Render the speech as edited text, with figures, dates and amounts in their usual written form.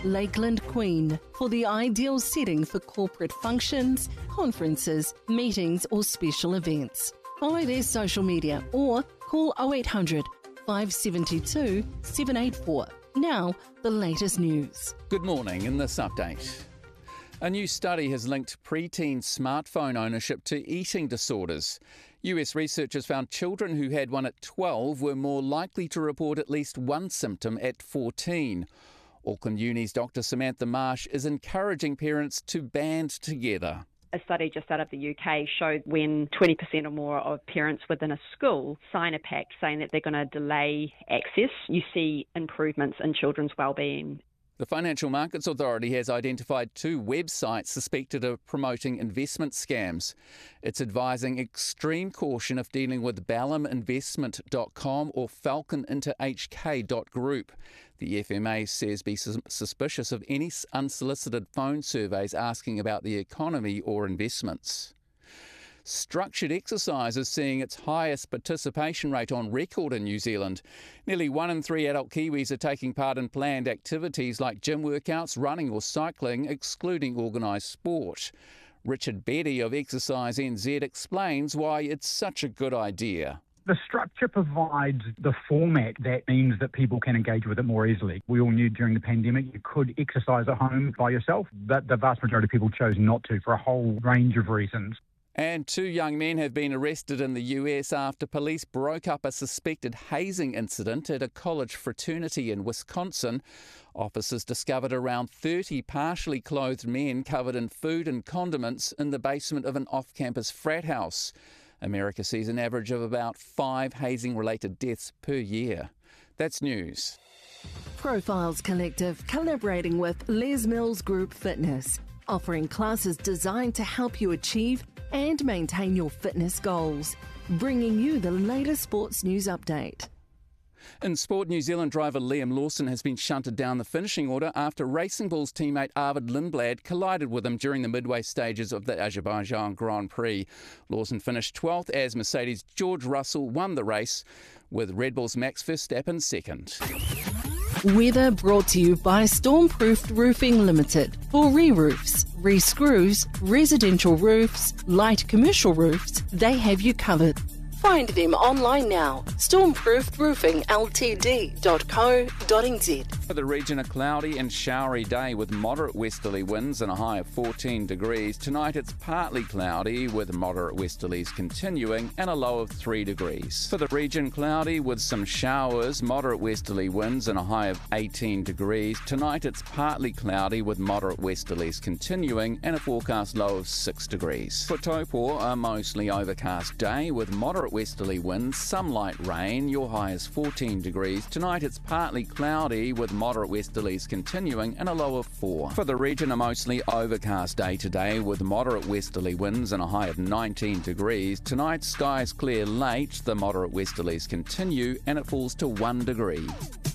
Lakeland Queen for the ideal setting for corporate functions, conferences, meetings or special events. Follow their social media or call 0800 572 784. Now, the latest news. Good morning. In this update, a new study has linked preteen smartphone ownership to eating disorders. US researchers found children who had one at 12 were more likely to report at least one symptom at 14. Auckland Uni's Dr. Samantha Marsh is encouraging parents to band together. A study just out of the UK showed when 20% or more of parents within a school sign a pact saying that they're going to delay access, you see improvements in children's wellbeing. The Financial Markets Authority has identified 2 websites suspected of promoting investment scams. It's advising extreme caution if dealing with ballaminvestment.com or falconinterhk.group. The FMA says be suspicious of any unsolicited phone surveys asking about the economy or investments. Structured exercise is seeing its highest participation rate on record in New Zealand. Nearly 1 in 3 adult Kiwis are taking part in planned activities like gym workouts, running or cycling, excluding organised sport. Richard Beddy of Exercise NZ explains why it's such a good idea. The structure provides the format that means that people can engage with it more easily. We all knew during the pandemic you could exercise at home by yourself, but the vast majority of people chose not to for a whole range of reasons. And 2 young men have been arrested in the US after police broke up a suspected hazing incident at a college fraternity in Wisconsin. Officers discovered around 30 partially clothed men covered in food and condiments in the basement of an off-campus frat house. America sees an average of about 5 hazing-related deaths per year. That's news. Profiles Collective collaborating with Les Mills Group Fitness, offering classes designed to help you achieve and maintain your fitness goals. Bringing you the latest sports news update. In sport, New Zealand driver Liam Lawson has been shunted down the finishing order after Racing Bull's teammate Arvid Lindblad collided with him during the midway stages of the Azerbaijan Grand Prix. Lawson finished 12th as Mercedes' George Russell won the race, with Red Bull's Max Verstappen second. Weather brought to you by Stormproofed Roofing Limited. For re-roofs, re-screws, residential roofs, light commercial roofs, they have you covered. Find them online now. stormproofedroofingltd.co.nz. For the region, a cloudy and showery day with moderate westerly winds and a high of 14 degrees. Tonight it's partly cloudy with moderate westerlies continuing and a low of 3 degrees. For the region, cloudy with some showers, moderate westerly winds and a high of 18 degrees. Tonight it's partly cloudy with moderate westerlies continuing and a forecast low of 6 degrees. For Taupo, a mostly overcast day with moderate westerly winds, some light rain. Your high is 14 degrees. Tonight it's partly cloudy with moderate westerlies continuing and a low of 4. For the region, a mostly overcast day today with moderate westerly winds and a high of 19 degrees. Tonight skies clear late, the moderate westerlies continue and it falls to 1 degree.